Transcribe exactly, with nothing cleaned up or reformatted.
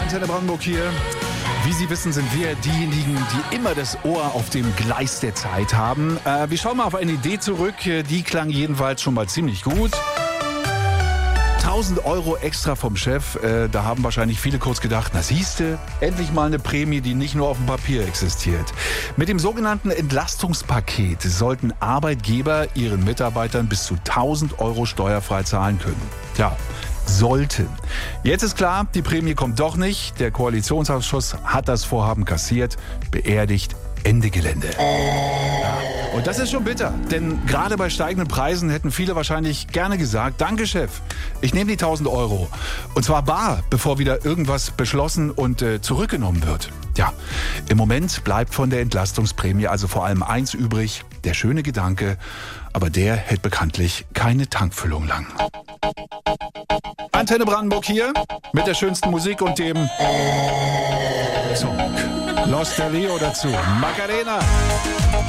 Antenne Brandenburg hier. Wie Sie wissen, sind wir diejenigen, die immer das Ohr auf dem Gleis der Zeit haben. Äh, wir schauen mal auf eine Idee zurück. Die klang jedenfalls schon mal ziemlich gut. tausend Euro extra vom Chef. Äh, da haben wahrscheinlich viele kurz gedacht, na siehste, endlich mal eine Prämie, die nicht nur auf dem Papier existiert. Mit dem sogenannten Entlastungspaket sollten Arbeitgeber ihren Mitarbeitern bis zu tausend Euro steuerfrei zahlen können. Tja, sollten. Jetzt ist klar, die Prämie kommt doch nicht. Der Koalitionsausschuss hat das Vorhaben kassiert, beerdigt, Ende Gelände. Ja. Und das ist schon bitter, denn gerade bei steigenden Preisen hätten viele wahrscheinlich gerne gesagt, danke Chef, ich nehme die tausend Euro. Und zwar bar, bevor wieder irgendwas beschlossen und äh, zurückgenommen wird. Ja, im Moment bleibt von der Entlastungsprämie also vor allem eins übrig, der schöne Gedanke, aber der hält bekanntlich keine Tankfüllung lang. Antenne Brandenburg hier mit der schönsten Musik und dem Song. Los Leo dazu. Macarena.